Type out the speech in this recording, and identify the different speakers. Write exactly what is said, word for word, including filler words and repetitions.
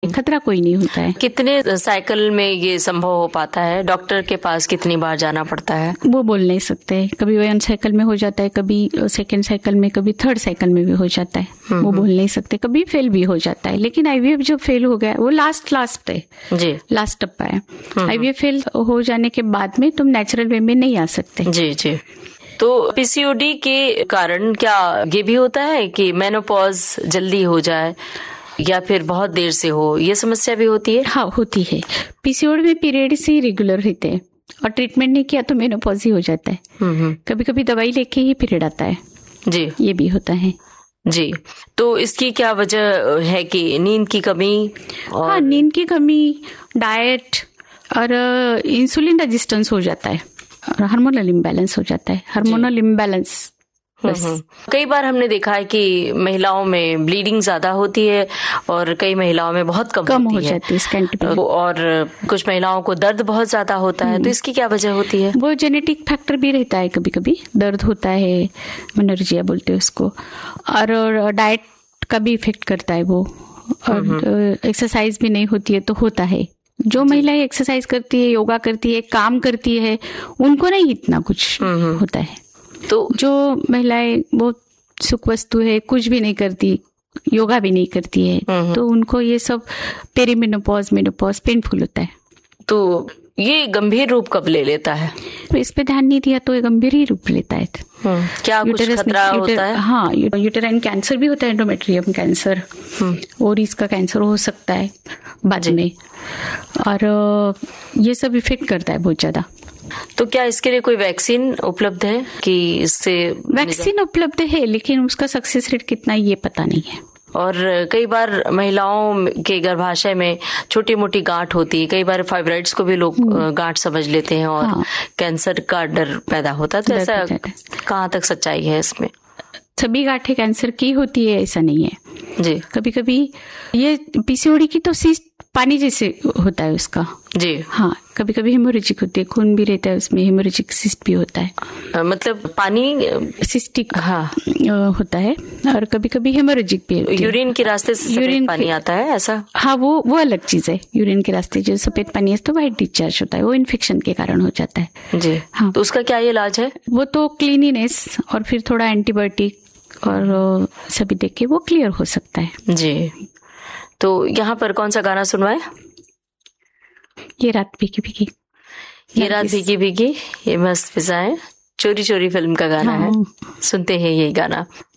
Speaker 1: खतरा कोई नहीं होता है।
Speaker 2: कितने साइकिल में ये संभव हो पाता है? डॉक्टर के पास कितनी बार जाना पड़ता है?
Speaker 1: वो बोल नहीं सकते। कभी वन साइकिल में हो जाता है, कभी सेकेंड साइकिल में, कभी थर्ड साइकिल में भी हो जाता है। वो बोल नहीं सकते। कभी फेल भी हो जाता है। लेकिन आईवीएफ जो फेल हो गया वो लास्ट लास्ट है
Speaker 2: जी,
Speaker 1: लास्ट टप्पा है। आईवीएफ फेल हो जाने के बाद में तुम नेचुरल वे में नहीं आ सकते।
Speaker 2: जी जी। तो पीसीओडी के कारण क्या ये भी होता है कि मेनोपॉज जल्दी हो जाए या फिर बहुत देर से हो, ये समस्या भी होती है?
Speaker 1: हाँ, होती है। पीसीओडी में पीरियड्स ही रेगुलर रहते हैं और ट्रीटमेंट नहीं किया तो मेनोपॉज ही हो जाता है। कभी कभी दवाई लेके ही पीरियड आता है
Speaker 2: जी,
Speaker 1: ये भी होता है
Speaker 2: जी। तो इसकी क्या वजह है कि नींद की कमी? और
Speaker 1: हाँ, नींद की कमी, डाइट और इंसुलिन रेजिस्टेंस हो जाता है और हार्मोनल इम्बैलेंस हो जाता है। हार्मोनल इम्बैलेंस बस।
Speaker 2: कई बार हमने देखा है कि महिलाओं में ब्लीडिंग ज्यादा होती है और कई महिलाओं में बहुत कम,
Speaker 1: कम
Speaker 2: होती
Speaker 1: हो
Speaker 2: है।
Speaker 1: जाती है स्कैंट,
Speaker 2: और कुछ महिलाओं को दर्द बहुत ज्यादा होता है। तो इसकी क्या वजह होती है?
Speaker 1: वो जेनेटिक फैक्टर भी रहता है। कभी कभी दर्द होता है, मेनोरेजिया बोलते हैं उसको, और डाइट का भी इफेक्ट करता है वो, और एक्सरसाइज भी नहीं होती है तो होता है। जो महिलाएं एक्सरसाइज करती है, योगा करती है, काम करती है, उनको नहीं इतना कुछ होता है।
Speaker 2: तो
Speaker 1: जो महिलाएं बहुत सुख वस्तु है, कुछ भी नहीं करती, योगा भी नहीं करती है, तो उनको ये सब पेरीमेनोपॉज, मेनोपॉज पेनफुल होता है।
Speaker 2: तो ये गंभीर रूप कब ले लेता है?
Speaker 1: तो इस पे ध्यान नहीं दिया तो ये गंभीर ही रूप लेता है।
Speaker 2: क्या कुछ खतरा होता है?
Speaker 1: हाँ, यूटेराइन कैंसर भी होता है, एंडोमेट्रियम कैंसर, और इसका कैंसर हो सकता है बाद में, और ये सब इफेक्ट करता है बहुत ज्यादा।
Speaker 2: तो क्या इसके लिए कोई वैक्सीन उपलब्ध है कि इससे?
Speaker 1: वैक्सीन उपलब्ध है लेकिन उसका सक्सेस रेट कितना ये पता नहीं है।
Speaker 2: और कई बार महिलाओं के गर्भाशय में छोटी मोटी गांठ होती है, कई बार फाइब्रॉइड्स को भी लोग गांठ समझ लेते हैं और हाँ। कैंसर का डर पैदा होता है। तो ऐसा कहाँ तक सच्चाई है इसमें?
Speaker 1: सभी गांठें कैंसर की होती है ऐसा नहीं है
Speaker 2: जी। कभी
Speaker 1: कभी ये पीसीओडी की तो सिस्ट पानी जैसे होता है उसका
Speaker 2: जी।
Speaker 1: हाँ, कभी कभी हेमोरेजिक होती है, खून भी रहता है उसमें, हेमोरेजिक सिस्ट भी होता है।
Speaker 2: आ, मतलब पानी
Speaker 1: सिस्टिक
Speaker 2: हाँ
Speaker 1: होता है, और कभी कभी हेमोरेजिक भी होती है।
Speaker 2: यूरिन के रास्ते से यूरिन पानी आता है ऐसा?
Speaker 1: हाँ, वो वो अलग चीज है। यूरिन के रास्ते जो सफेद पानी है तो व्हाइट डिस्चार्ज होता है, वो इन्फेक्शन के कारण हो जाता है
Speaker 2: जी।
Speaker 1: हाँ,
Speaker 2: तो उसका क्या इलाज है?
Speaker 1: वो तो क्लीनिनेस और फिर थोड़ा एंटीबायोटिक और सभी देख के वो क्लियर हो सकता है
Speaker 2: जी। तो यहाँ पर कौन सा गाना सुनवाए?
Speaker 1: ये रात भीगी भीगी,
Speaker 2: ये रात भीगी भीगी, ये मस्त फिजाएं, चोरी चोरी फिल्म का गाना हाँ। है। सुनते हैं ये गाना।